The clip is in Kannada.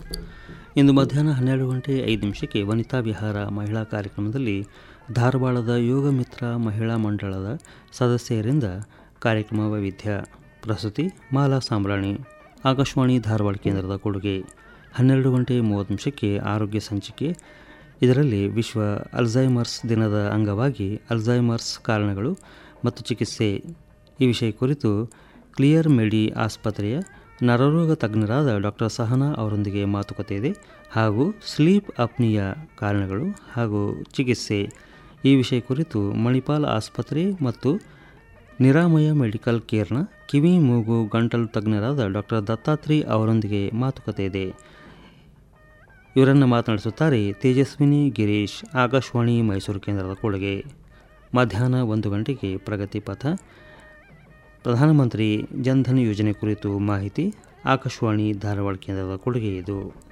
ಇಂದು ಮಧ್ಯಾಹ್ನ 12:05 ವನಿತಾ ವಿಹಾರ ಮಹಿಳಾ ಕಾರ್ಯಕ್ರಮದಲ್ಲಿ ಧಾರವಾಡದ ಯೋಗ ಮಿತ್ರ ಮಹಿಳಾ ಮಂಡಳದ ಸದಸ್ಯರಿಂದ ಕಾರ್ಯಕ್ರಮ ವೈವಿಧ್ಯ. ಪ್ರಸ್ತುತಿ ಮಾಲಾ ಸಾಂಬ್ರಾಣಿ. ಆಕಾಶವಾಣಿ ಧಾರವಾಡ ಕೇಂದ್ರದ ಕೊಡುಗೆ. 12:30 ಆರೋಗ್ಯ ಸಂಚಿಕೆ. ಇದರಲ್ಲಿ ವಿಶ್ವ ಅಲ್ಝೈಮರ್ಸ್ ದಿನದ ಅಂಗವಾಗಿ ಅಲ್ಝೈಮರ್ಸ್ ಕಾರಣಗಳು ಮತ್ತು ಚಿಕಿತ್ಸೆ ಈ ವಿಷಯ ಕುರಿತು ಕ್ಲಿಯರ್ ಮೆಡಿ ಆಸ್ಪತ್ರೆಯ ನರರೋಗ ತಜ್ಞರಾದ ಡಾಕ್ಟರ್ ಸಹನಾ ಅವರೊಂದಿಗೆ ಮಾತುಕತೆ ಇದೆ. ಹಾಗೂ ಸ್ಲೀಪ್ ಅಪ್ನಿಯ ಕಾರಣಗಳು ಹಾಗೂ ಚಿಕಿತ್ಸೆ ಈ ವಿಷಯ ಕುರಿತು ಮಣಿಪಾಲ್ ಆಸ್ಪತ್ರೆ ಮತ್ತು ನಿರಾಮಯ ಮೆಡಿಕಲ್ ಕೇರ್ನ ಕಿವಿ ಮೂಗು ಗಂಟಲು ತಜ್ಞರಾದ ಡಾಕ್ಟರ್ ದತ್ತಾತ್ರಿ ಅವರೊಂದಿಗೆ ಮಾತುಕತೆ ಇದೆ. ಇವರನ್ನು ಮಾತನಾಡಿಸುತ್ತಾರೆ ತೇಜಸ್ವಿನಿ ಗಿರೀಶ್. ಆಕಾಶವಾಣಿ ಮೈಸೂರು ಕೇಂದ್ರದ ಕೊಡುಗೆ. ಮಧ್ಯಾಹ್ನ 1 ಪ್ರಗತಿ ಪಥ. ಪ್ರಧಾನಮಂತ್ರಿ ಜನ್ಧನ್ ಯೋಜನೆ ಕುರಿತು ಮಾಹಿತಿ. ಆಕಾಶವಾಣಿ ಧಾರವಾಡ ಕೇಂದ್ರದ ಕೊಡುಗೆ ಇದು.